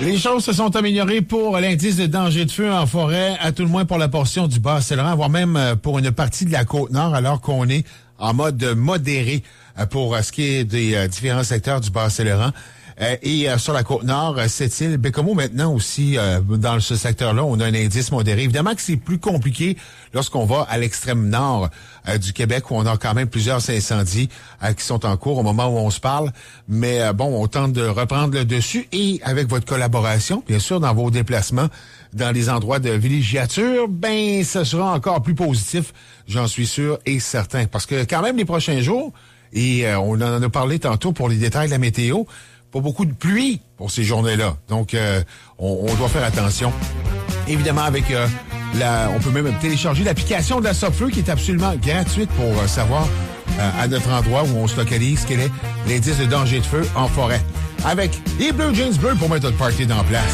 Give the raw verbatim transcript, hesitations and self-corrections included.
Les choses se sont améliorées pour l'indice de danger de feu en forêt, à tout le moins pour la portion du Bas-Saint-Laurent, voire même pour une partie de la Côte-Nord, alors qu'on est en mode modéré pour ce qui est des différents secteurs du Bas-Saint-Laurent. Euh, et euh, sur la Côte-Nord, euh, Sept-Îles, Bécomo maintenant aussi, euh, dans ce secteur-là, on a un indice modéré. Évidemment que c'est plus compliqué lorsqu'on va à l'extrême nord euh, du Québec, où on a quand même plusieurs incendies euh, qui sont en cours au moment où on se parle. Mais euh, bon, on tente de reprendre le dessus et avec votre collaboration, bien sûr, dans vos déplacements dans les endroits de villégiature, ben, ce sera encore plus positif, j'en suis sûr et certain. Parce que quand même, les prochains jours, et euh, on en a parlé tantôt pour les détails de la météo, pas beaucoup de pluie pour ces journées-là. Donc, euh, on, on doit faire attention. Évidemment, avec euh, la, on peut même télécharger l'application de la Sopfeu qui est absolument gratuite pour euh, savoir euh, à notre endroit où on se localise quel est l'indice de danger de feu en forêt. Avec les Blue Jeans bleus pour mettre notre party dans place.